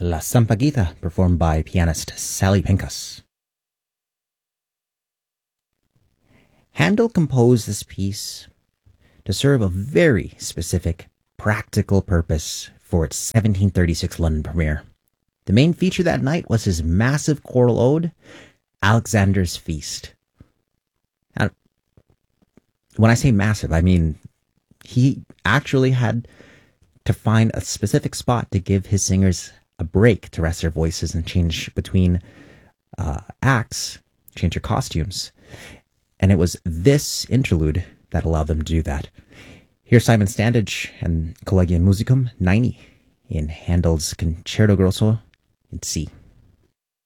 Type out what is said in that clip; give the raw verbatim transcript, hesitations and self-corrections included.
La Sampaguita, performed by pianist Sally Pincus. Handel composed this piece to serve a very specific, practical purpose for its seventeen thirty-six London premiere. The main feature that night was his massive choral ode, Alexander's Feast. Now, when I say massive, I mean he actually had to find a specific spot to give his singers a break to rest their voices and change between uh, acts, change their costumes. And it was this interlude that allowed them to do that. Here's Simon Standage and Collegium Musicum ninety in Handel's Concerto Grosso in C.